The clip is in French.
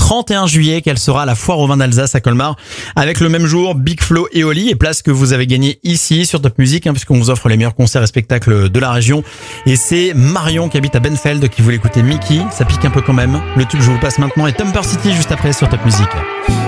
31 juillet qu'elle sera à la Foire au vin d'Alsace à Colmar. Avec le même jour, Big Flo et Oli, et place que vous avez gagné ici sur Top Music, puisqu'on vous offre les meilleurs concerts et spectacles de la région. Et c'est Marion qui habite à Benfeld qui voulait écouter Mickey. Ça pique un peu quand même. Le tube que je vous passe maintenant est Thumper City juste après sur Top Music.